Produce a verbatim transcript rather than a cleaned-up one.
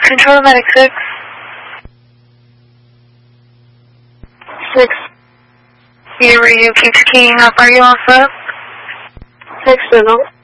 Control Medic six. Six. Your radio keeps keying up. Are you all set? Six signal.